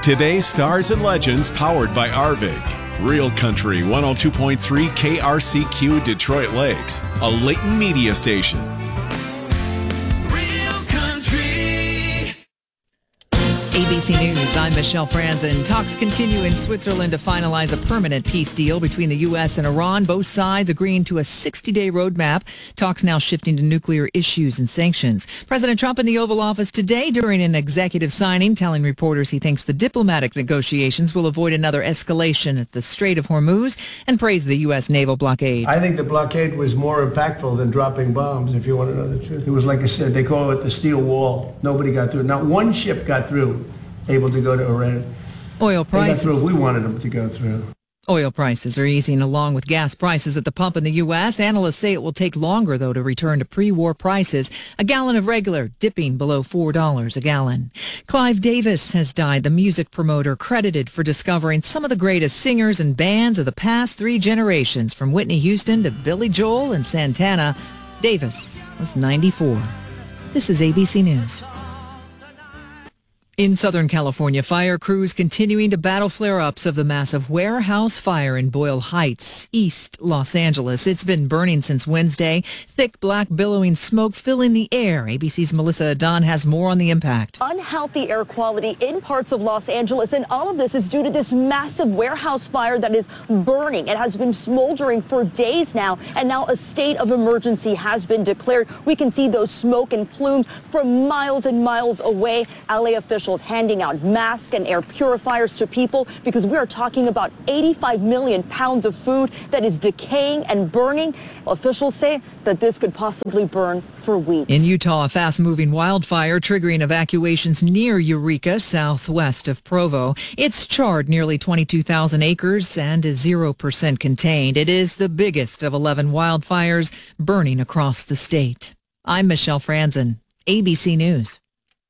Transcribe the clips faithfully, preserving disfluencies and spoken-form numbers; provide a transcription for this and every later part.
Today's Stars and Legends, powered by Arvig. Real Country one oh two point three K R C Q Detroit Lakes, a Leighton media station. Real Country. A B C News, I'm Michelle Franzen. Talks continue in Switzerland to finalize a permanent peace deal between the U S and Iran. Both sides agreeing to a sixty-day roadmap. Talks now shifting to nuclear issues and sanctions. President Trump in the Oval Office today during an executive signing, telling reporters he thinks the diplomatic negotiations will avoid another escalation at the Strait of Hormuz and praised the U S naval blockade. I think the blockade was more impactful than dropping bombs, if you want to know the truth. It was like I said, they call it the steel wall. Nobody got through. Not one ship got through, able to go to Iran. Oil prices. They got through. We wanted them to go through. Oil prices are easing along with gas prices at the pump in the U S. Analysts say it will take longer, though, to return to pre-war prices. A gallon of regular dipping below four dollars a gallon. Clive Davis has died, the music promoter credited for discovering some of the greatest singers and bands of the past three generations, from Whitney Houston to Billy Joel and Santana. Davis was ninety-four. This is A B C News. In Southern California, fire crews continuing to battle flare-ups of the massive warehouse fire in Boyle Heights, East Los Angeles. It's been burning since Wednesday. Thick, black, billowing smoke filling the air. A B C's Melissa Adon has more on the impact. Unhealthy air quality in parts of Los Angeles, and all of this is due to this massive warehouse fire that is burning. It has been smoldering for days now, and now a state of emergency has been declared. We can see those smoke and plumes from miles and miles away. L A officials handing out masks and air purifiers to people because we are talking about eighty-five million pounds of food that is decaying and burning. Officials say that this could possibly burn for weeks. In Utah, a fast-moving wildfire triggering evacuations near Eureka, southwest of Provo. It's charred nearly twenty-two thousand acres and is zero percent contained. It is the biggest of eleven wildfires burning across the state. I'm Michelle Franzen, A B C News.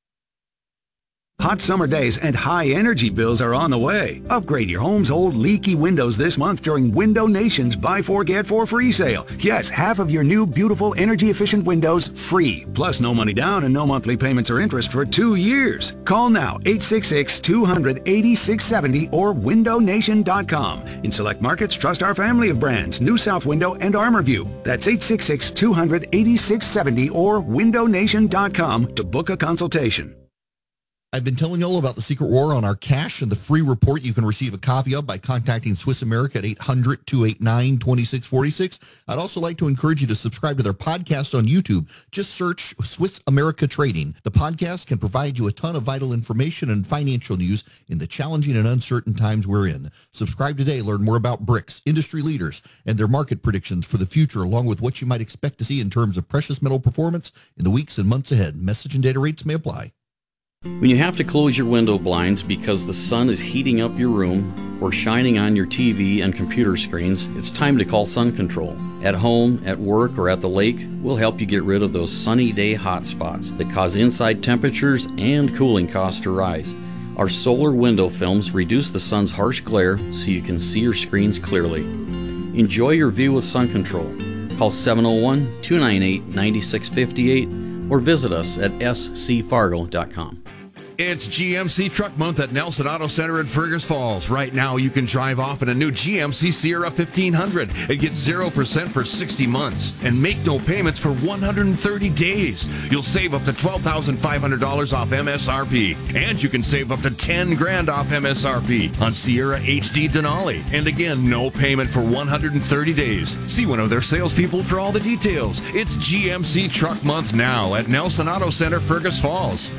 Hot summer days and high energy bills are on the way. Upgrade your home's old leaky windows this month during Window Nation's Buy Four Get Four free sale. Yes, half of your new beautiful energy efficient windows free. Plus no money down and no monthly payments or interest for two years. Call now eight six six, two hundred, eighty-six seventy or window nation dot com. In select markets, trust our family of brands, New South Window and ArmorView. That's eight six six, two hundred, eighty-six seventy or window nation dot com to book a consultation. I've been telling you all about the Secret War on our cash and the free report you can receive a copy of by contacting Swiss America at eight hundred, two eight nine, two six four six. I'd also like to encourage you to subscribe to their podcast on YouTube. Just search Swiss America Trading. The podcast can provide you a ton of vital information and financial news in the challenging and uncertain times we're in. Subscribe today. Learn more about B R I C S, industry leaders, and their market predictions for the future, along with what you might expect to see in terms of precious metal performance in the weeks and months ahead. Message and data rates may apply. When you have to close your window blinds because the sun is heating up your room or shining on your T V and computer screens, it's time to call Sun Control. At home, at work, or at the lake, we'll help you get rid of those sunny day hot spots that cause inside temperatures and cooling costs to rise. Our solar window films reduce the sun's harsh glare so you can see your screens clearly. Enjoy your view with Sun Control. Call seven oh one, two nine eight, nine six five eight or visit us at s c fargo dot com. It's G M C Truck Month at Nelson Auto Center in Fergus Falls. Right now, you can drive off in a new G M C Sierra fifteen hundred and get zero percent for sixty months and make no payments for one hundred thirty days. You'll save up to twelve thousand five hundred dollars off M S R P, and you can save up to ten grand off M S R P on Sierra H D Denali. And again, no payment for one hundred thirty days. See one of their salespeople for all the details. It's G M C Truck Month now at Nelson Auto Center, Fergus Falls.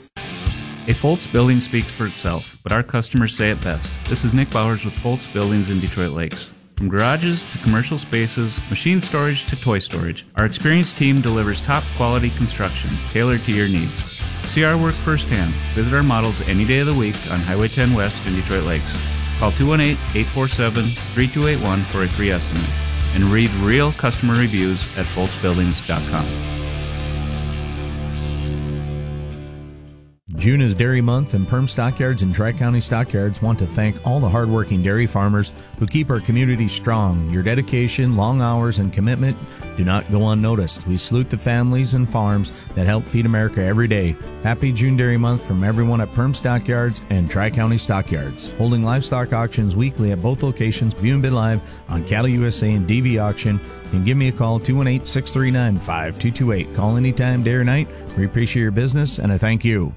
A Foltz building speaks for itself, but our customers say it best. This is Nick Bowers with Foltz Buildings in Detroit Lakes. From garages to commercial spaces, machine storage to toy storage, our experienced team delivers top quality construction tailored to your needs. See our work firsthand. Visit our models any day of the week on Highway ten West in Detroit Lakes. Call two one eight, eight four seven, three two eight one for a free estimate. And read real customer reviews at foltz buildings dot com. June is Dairy Month, and Perm Stockyards and Tri-County Stockyards want to thank all the hardworking dairy farmers who keep our community strong. Your dedication, long hours, and commitment do not go unnoticed. We salute the families and farms that help feed America every day. Happy June Dairy Month from everyone at Perm Stockyards and Tri-County Stockyards. Holding livestock auctions weekly at both locations. View and bid live on Cattle U S A and D V Auction. You can give me a call, two one eight, six three nine, five two two eight. Call anytime, day or night. We appreciate your business, and I thank you.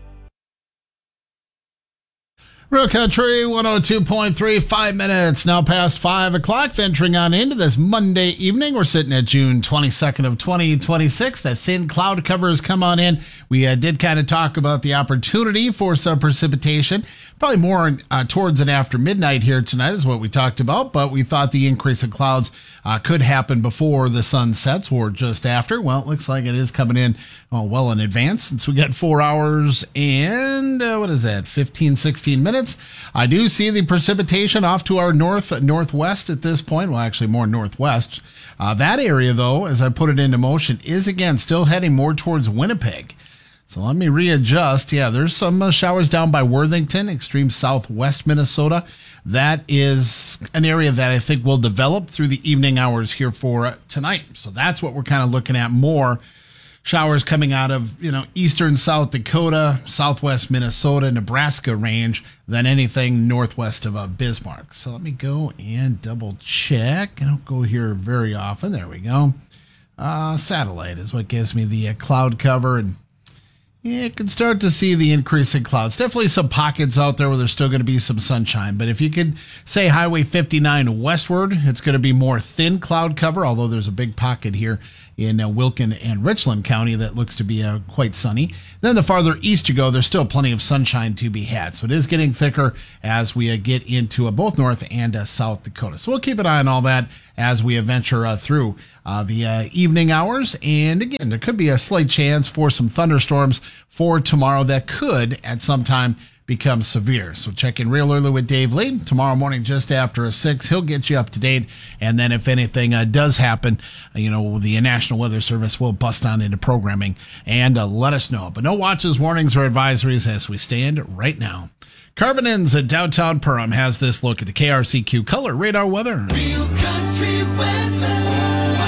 Real Country one oh two point three, five minutes now past five o'clock, venturing on into this Monday evening. We're sitting at June twenty-second of twenty twenty-six. That thin cloud cover has come on in. We uh, did kind of talk about the opportunity for some precipitation, probably more uh, towards and after midnight here tonight is what we talked about, but we thought the increase in clouds uh, could happen before the sun sets or just after. Well, it looks like it is coming in oh, well in advance since we got four hours and uh, what is that, fifteen, sixteen minutes. I do see the precipitation off to our north, northwest at this point. Well, actually more northwest. Uh, that area, though, as I put it into motion, is again still heading more towards Winnipeg. So let me readjust. Yeah, there's some uh, showers down by Worthington, extreme southwest Minnesota. That is an area that I think will develop through the evening hours here for uh, tonight. So that's what we're kind of looking at more. Showers coming out of, you know, eastern South Dakota, southwest Minnesota, Nebraska range than anything northwest of uh, Bismarck. So let me go and double check. I don't go here very often. There we go. Uh, satellite is what gives me the uh, cloud cover, and yeah, you can start to see the increase in clouds. Definitely some pockets out there where there's still going to be some sunshine. But if you could say Highway fifty-nine westward, it's going to be more thin cloud cover, although there's a big pocket here in uh, Wilkin and Richland County that looks to be uh, quite sunny. Then the farther east you go, there's still plenty of sunshine to be had. So it is getting thicker as we uh, get into uh, both North and uh, South Dakota. So we'll keep an eye on all that as we venture uh, through uh, the uh, evening hours. And again, there could be a slight chance for some thunderstorms for tomorrow that could at some time become severe. So check in real early with Dave Lee tomorrow morning just after a six. He'll get you up to date. And then if anything uh, does happen, uh, you know, the National Weather Service will bust on into programming and uh, let us know. But no watches, warnings, or advisories as we stand right now. Carvin Inns at downtown Perham has this look at the K R C Q Color Radar Weather. Real Country Weather.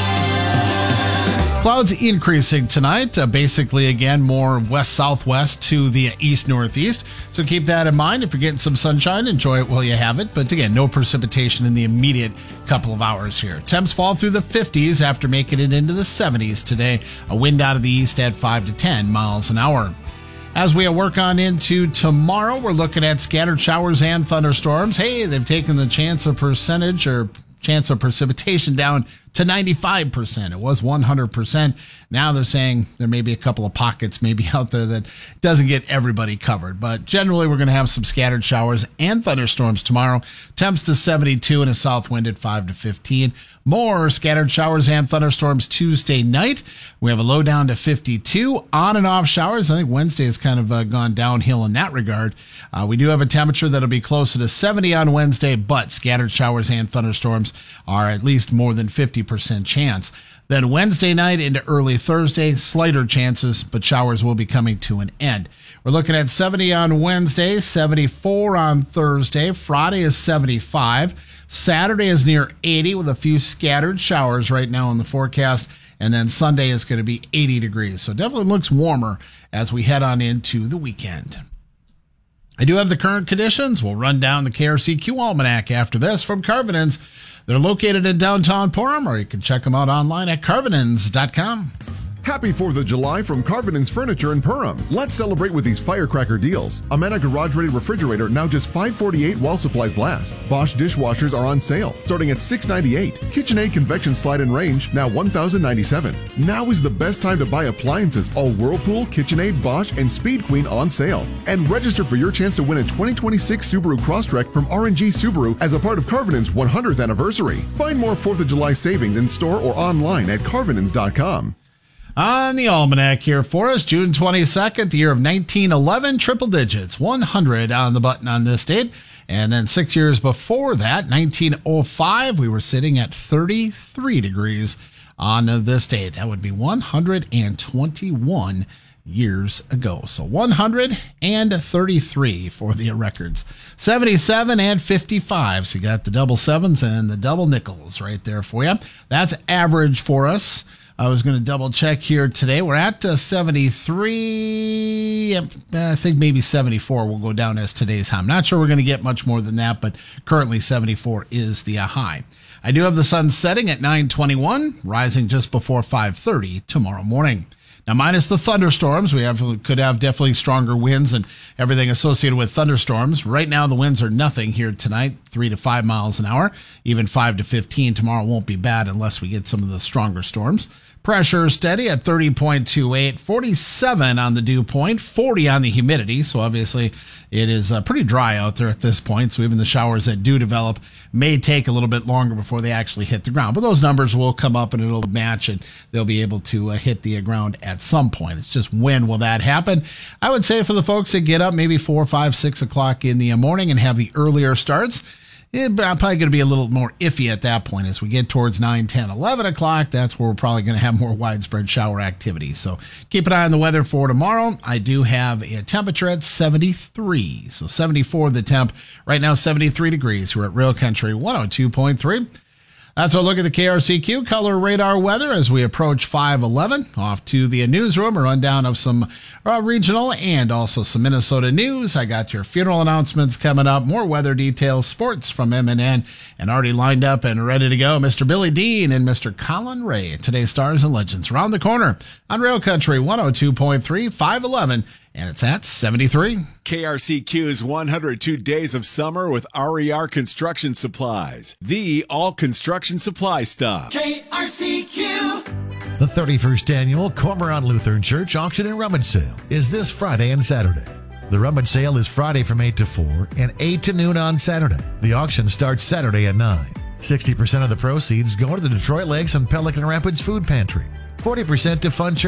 Clouds increasing tonight, uh, basically again more west-southwest to the east-northeast. So keep that in mind. If you're getting some sunshine, enjoy it while you have it. But again, no precipitation in the immediate couple of hours here. Temps fall through the fifties after making it into the seventies today. A wind out of the east at five to ten miles an hour. As we work on into tomorrow, we're looking at scattered showers and thunderstorms. Hey, they've taken the chance of percentage or chance of precipitation down to ninety-five percent. It was one hundred percent. Now they're saying there may be a couple of pockets maybe out there that doesn't get everybody covered. But generally, we're going to have some scattered showers and thunderstorms tomorrow. Temps to seventy-two and a south wind at five to fifteen. More scattered showers and thunderstorms Tuesday night. We have a low down to fifty-two. On and off showers. I think Wednesday has kind of uh, gone downhill in that regard. Uh, we do have a temperature that'll be closer to seventy on Wednesday, but scattered showers and thunderstorms are at least more than fifty percent chance. Then Wednesday night into early Thursday, slighter chances, but showers will be coming to an end. We're looking at seventy on Wednesday, seventy-four on Thursday. Friday is seventy-five. Saturday is near eighty with a few scattered showers right now in the forecast. And then Sunday is going to be eighty degrees. So it definitely looks warmer as we head on into the weekend. I do have the current conditions. We'll run down the K R C Q Almanac after this from Carvin Inns. They're located in downtown Perham, or you can check them out online at carvin inns dot com. Happy fourth of July from Carvin Inns Furniture in Perham. Let's celebrate with these firecracker deals. Amana Garage Ready Refrigerator now just five dollars and forty-eight cents while supplies last. Bosch dishwashers are on sale, starting at six dollars and ninety-eight cents. KitchenAid Convection Slide and Range now one thousand ninety-seven dollars. Now is the best time to buy appliances. All Whirlpool, KitchenAid, Bosch, and Speed Queen on sale. And register for your chance to win a twenty twenty-six Subaru Crosstrek from R and G Subaru as a part of Carvin Inns one hundredth anniversary. Find more fourth of July savings in store or online at carvin inns dot com. On the Almanac here for us, June twenty-second, the year of nineteen eleven, triple digits, one hundred on the button on this date. And then six years before that, nineteen oh five, we were sitting at thirty-three degrees on this date. That would be one hundred twenty-one years ago. So one hundred thirty-three for the records. seventy-seven and fifty-five. So you got the double sevens and the double nickels right there for you. That's average for us. I was going to double check here today. We're at uh, seventy-three. I think maybe seventy-four will go down as today's high. I'm not sure we're going to get much more than that, but currently seventy-four is the uh, high. I do have the sun setting at nine twenty-one, rising just before five thirty tomorrow morning. Now, minus the thunderstorms, we have could have definitely stronger winds and everything associated with thunderstorms. Right now, the winds are nothing here tonight, three to five miles an hour. Even five to fifteen tomorrow won't be bad unless we get some of the stronger storms. Pressure steady at thirty point two eight, forty-seven on the dew point, forty on the humidity. So obviously it is uh, pretty dry out there at this point. So even the showers that do develop may take a little bit longer before they actually hit the ground. But those numbers will come up and it'll match and they'll be able to uh, hit the ground at some point. It's just when will that happen? I would say for the folks that get up maybe four, five, six o'clock in the morning and have the earlier starts, I'm probably going to be a little more iffy at that point. As we get towards nine, ten, eleven o'clock, that's where we're probably going to have more widespread shower activity. So keep an eye on the weather for tomorrow. I do have a temperature at seventy-three. So seventy-four the temp. Right now, seventy-three degrees. We're at Real Country one oh two point three. That's a look at the K R C Q color radar weather as we approach five eleven. Off to the newsroom, a rundown of some uh, regional and also some Minnesota news. I got your funeral announcements coming up, more weather details, sports from M and N, and already lined up and ready to go, Mister Billy Dean and Mister Colin Ray. Today's Stars and Legends around the corner on Real Country one oh two point three, five eleven. And it's at seventy-three. K R C Q's one hundred two Days of Summer with R E R Construction Supplies. The all construction supply stop. K R C Q. The thirty-first Annual Cormorant Lutheran Church Auction and Rummage Sale is this Friday and Saturday. The rummage sale is Friday from eight to four and eight to noon on Saturday. The auction starts Saturday at nine. sixty percent of the proceeds go to the Detroit Lakes and Pelican Rapids Food Pantry. forty percent to Fun Church